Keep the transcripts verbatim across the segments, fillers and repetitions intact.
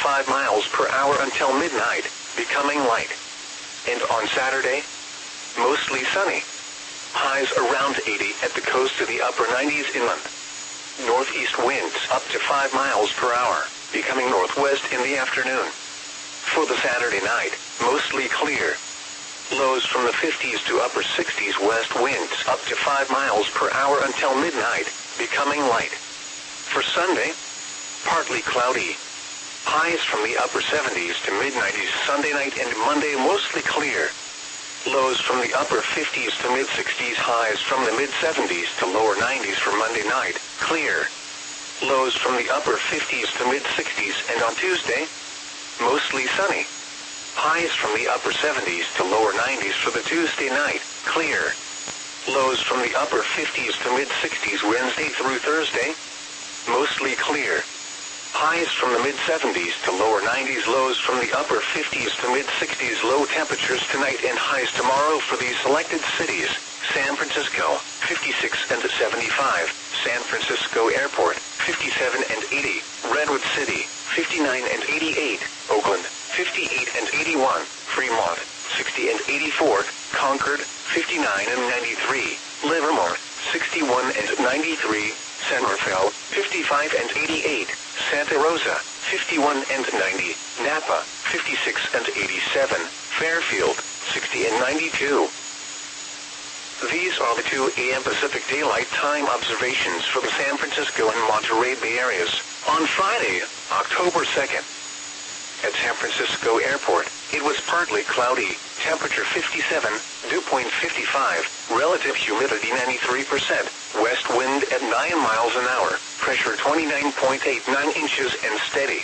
five miles per hour until midnight, becoming light. And on Saturday, mostly sunny. Highs around eighty at the coast to the upper nineties inland. Northeast winds up to five miles per hour, becoming northwest in the afternoon. For the Saturday night, mostly clear. Lows from the fifties to upper sixties, west winds up to five miles per hour until midnight, becoming light. For Sunday, partly cloudy. Highs from the upper seventies to mid-nineties Sunday night and Monday, mostly clear. Lows from the upper fifties to mid-sixties, highs from the mid-seventies to lower nineties for Monday night, clear. Lows from the upper fifties to mid-sixties, and on Tuesday, mostly sunny. Highs from the upper seventies to lower nineties for the Tuesday night, clear. Lows from the upper fifties to mid-sixties Wednesday through Thursday, mostly clear. Highs from the mid-seventies to lower nineties, lows from the upper fifties to mid-sixties, low temperatures tonight and highs tomorrow for these selected cities: San Francisco, fifty-six and seventy-five, San Francisco Airport, fifty-seven and eighty, Redwood City, fifty-nine and eighty-eight, Oakland, fifty-eight and eighty-one, Fremont, sixty and eighty-four, Concord, fifty-nine and ninety-three, Livermore, sixty-one and ninety-three, San Rafael, fifty-five and eighty-eight, Santa Rosa, fifty-one and ninety, Napa, fifty-six and eighty-seven, Fairfield, sixty and ninety-two. These are the two A M Pacific Daylight Time observations for the San Francisco and Monterey Bay areas on Friday, October second. At San Francisco Airport, it was partly cloudy, temperature fifty-seven, dew point fifty-five, relative humidity ninety-three percent, west wind at nine miles an hour, pressure twenty-nine point eight nine inches and steady.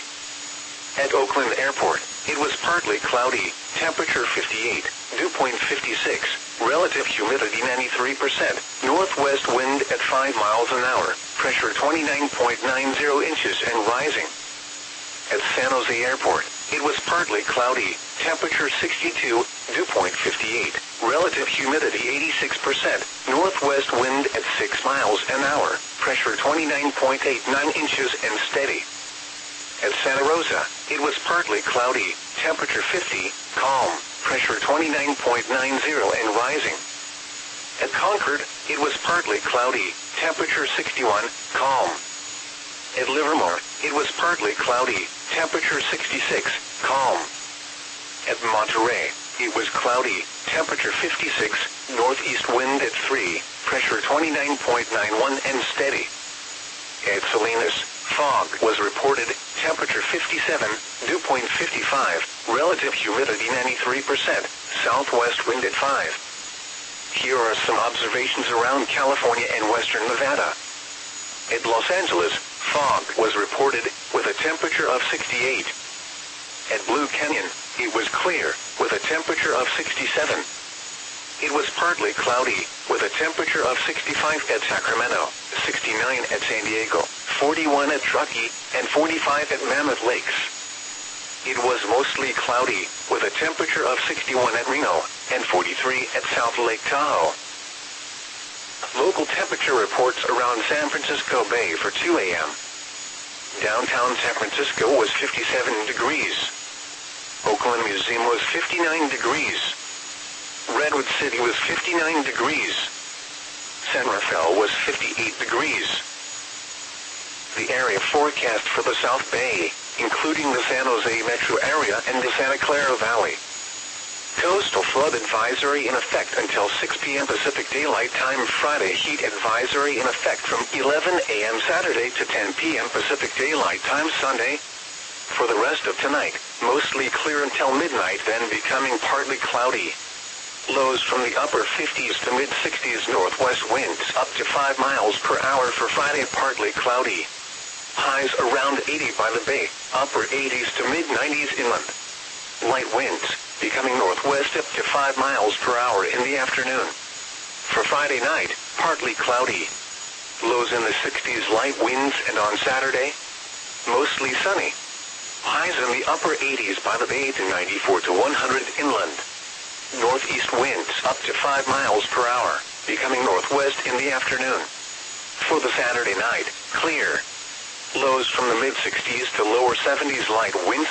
At Oakland Airport, it was partly cloudy, temperature fifty-eight, dew point fifty-six, relative humidity ninety-three percent, northwest wind at five miles an hour, pressure twenty-nine point nine zero inches and rising. At San Jose Airport, it was partly cloudy, temperature sixty-two, dew point fifty-eight, relative humidity eighty-six percent, northwest wind at six miles an hour, pressure twenty-nine point eight nine inches and steady. At Santa Rosa, it was partly cloudy, temperature fifty, calm, pressure twenty-nine point nine zero and rising. At Concord, it was partly cloudy, temperature sixty-one, calm. At Livermore, it was partly cloudy, temperature sixty-six, calm. At Monterey, it was cloudy, temperature fifty-six, northeast wind at three, pressure twenty-nine point nine one and steady. At Salinas, fog was reported, temperature fifty-seven, dew point fifty-five, relative humidity ninety-three percent, southwest wind at five. Here are some observations around California and western Nevada. At Los Angeles, fog was reported, with a temperature of sixty-eight. At Blue Canyon, it was clear, with a temperature of sixty-seven. It was partly cloudy, with a temperature of sixty-five at Sacramento, sixty-nine at San Diego, forty-one at Truckee, and forty-five at Mammoth Lakes. It was mostly cloudy, with a temperature of sixty-one at Reno, and forty-three at South Lake Tahoe. Local temperature reports around San Francisco Bay for two A M Downtown San Francisco was fifty-seven degrees. Oakland Museum was fifty-nine degrees. Redwood City was fifty-nine degrees. San Rafael was fifty-eight degrees. The area forecast for the South Bay, including the San Jose metro area and the Santa Clara Valley. Coastal flood advisory in effect until six P M Pacific Daylight Time Friday. Heat advisory in effect from eleven A M Saturday to ten P M Pacific Daylight Time Sunday. For the rest of tonight, mostly clear until midnight, then becoming partly cloudy. Lows from the upper fifties to mid-sixties, northwest winds up to five miles per hour for Friday, partly cloudy. Highs around eighty by the bay, upper eighties to mid-nineties inland. Light winds, becoming northwest up to five miles per hour in the afternoon. For Friday night, partly cloudy. Lows in the sixties, light winds, and on Saturday, mostly sunny. Highs in the upper eighties by the bay to ninety-four to one hundred inland. Northeast winds up to five miles per hour, becoming northwest in the afternoon. For the Saturday night, clear. Lows from the mid-sixties to lower seventies, light winds